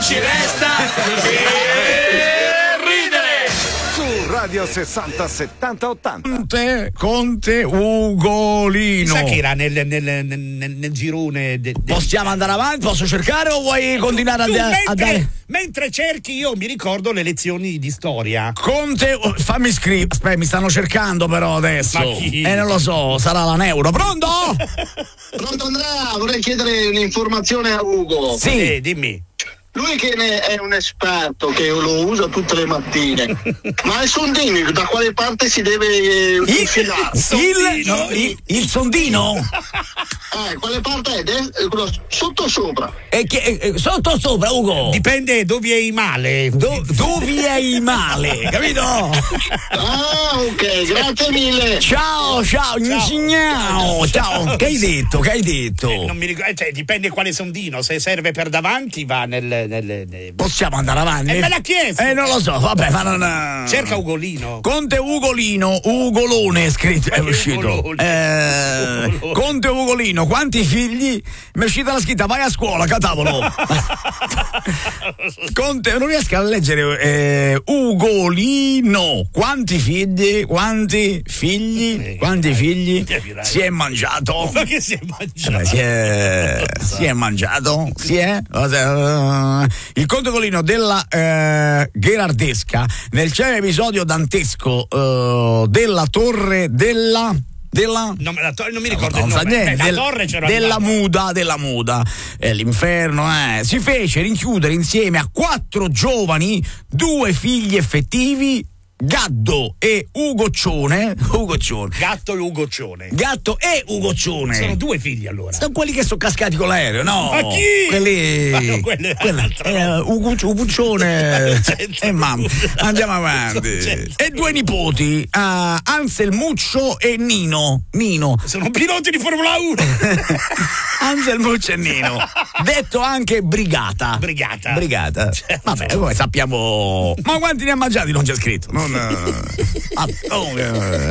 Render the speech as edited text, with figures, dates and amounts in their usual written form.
ci resta che ridere. Su Radio 60 70 80. Conte Ugolino. Sa che era nel girone Possiamo andare avanti? Posso cercare o vuoi continuare a dare? Mentre cerchi, io mi ricordo le lezioni di storia. Conte, fammi scrivere. Aspetta, mi stanno cercando però adesso. Ma chi? Non lo so, sarà la Neuro. Pronto? Pronto Andrea, vorrei chiedere un'informazione a Ugo. Sì, dimmi. Lui che è un esperto, che lo usa tutte le mattine, ma il sondino da quale parte si deve infilare? Il sondino? Quale parte è? Sotto o sopra? Sotto o sopra, Ugo? Dipende dove hai male. Dove hai male, capito? Ah, ok, grazie mille. Ciao. Ciao. Che hai detto? Non mi ricordo, dipende quale sondino. Se serve per davanti va nel. Possiamo andare avanti? Me l'ha chiesto. Non lo so, vabbè, ma non. Cerca Ugolino. Conte Ugolino, Ugolone è scritto, è uscito. Conte Ugolino, quanti figli? Mi è uscita la scritta, vai a scuola, catavolo. Conte, non riesco a leggere. Ugolino, quanti figli? Quanti figli? Si è mangiato? Ma che si è mangiato? Si è mangiato? Il conte Ugolino della Gherardesca nel celebre episodio dantesco della torre della non mi ricordo il nome. La torre c'era della muda l'inferno si fece rinchiudere insieme a 4 giovani, 2 figli effettivi, Gaddo e Ugoccione. Gatto e Ugoccione. Sono 2 figli allora. Sono quelli che sono cascati con l'aereo, no? Ma chi? Quelli. Uguccione e mamma. Andiamo avanti. E 2 nipoti, Anselmuccio e Nino. Sono piloti di Formula 1. Anselmuccio e Nino. Detto anche Brigata. Vabbè, come sappiamo. Ma quanti ne ha mangiati non c'è scritto.